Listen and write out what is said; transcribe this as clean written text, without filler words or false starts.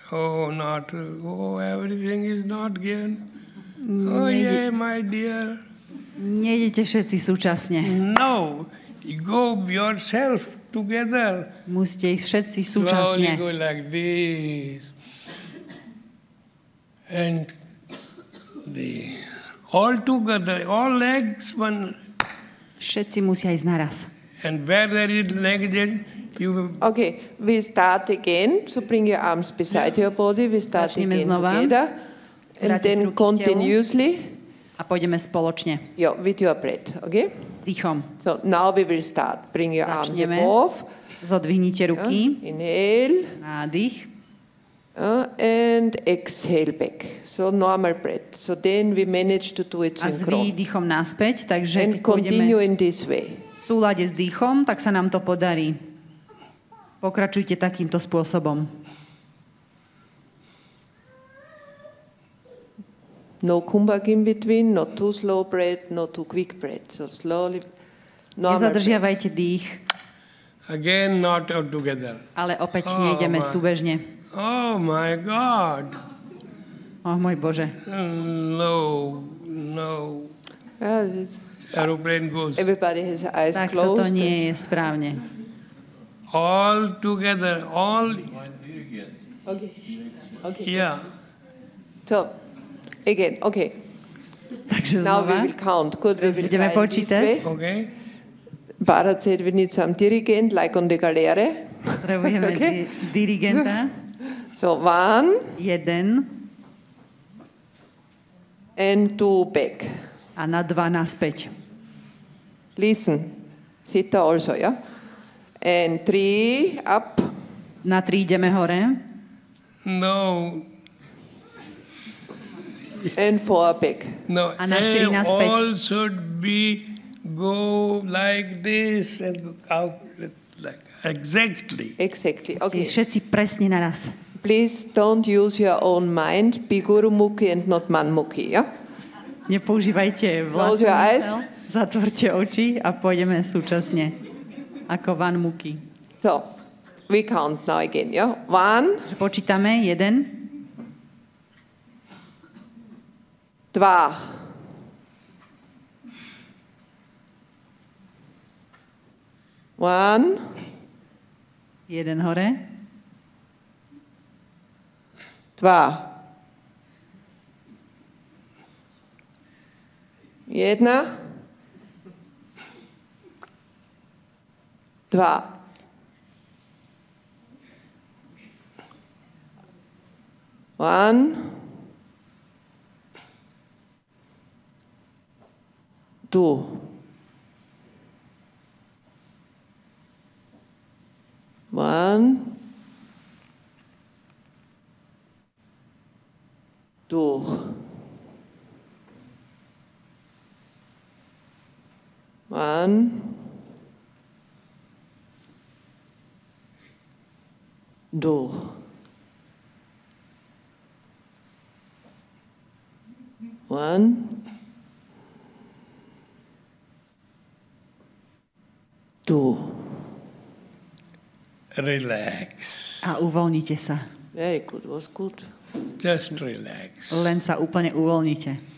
Everything is not given. Oh, yeah, my dear. Nejdete všetci súčasne. No, go yourself together. Musíte ich všetci súčasne. Slowly go like this. And all together, all legs, one. Všetci musia ísť naraz. And where there is leg, then you... Okay, we start again. So bring your arms beside your body. We start Začneme again znova. together. And then continuously. A pôjdeme spoločne. Yeah, with your breath, okay? Dýchom. So now we will start. Bring your arms Začneme. above. Zodvihnite ruky. Inhale. Nádych. And exhale back. So normal breath. So then we manage to do it A s synchron. výdychom naspäť, takže And keď pôjdeme continue in this way. v súlade s dýchom, tak sa nám to podarí. Pokračujte takýmto spôsobom. No kumbhak in between, not too slow breath, not too quick breath. So slowly, normal breath. Nezadržiavajte dých, Again, not all together. ale opäť nejdeme súbežne. Oh, my God. Môj Bože. No. Aeroplane goes. Everybody has eyes Tak closed. toto nie je správne. All together, all. Okay. Yeah. So, again, okay. Takže Now we znova. will count. Good, we will Budeme try this počítať. way. Okay. Bharat said we need some dirigent, like on the galere. Potrebujeme Okay. dirigenta. So 1 1 and 2 back. a na 2 naspäť. Listen. Sita also, yeah? And 3 up. Na 3 ideme hore. No. And 4 back. No. A na 4 naspäť. All should be go like this and go out like exactly. Exactly. Okay. Okay. Všetci presne naraz. Please don't use your own mind. Be Gurumukhi and not Manmukhi, yeah? Nepoužívajte Close vlastnú your eyes. mysel. Zatvorte oči a pôjdeme súčasne. Ako Van Muki. So, we count now again, yeah? 1, Počítame 1, 2, 1, 1 hore, 2, 1, 2, 1, 2, 1, 2, 1, 2, 1, 2. Relax. a uvoľnite sa. Very good, was good. Just relax. Len sa úplne uvoľnite.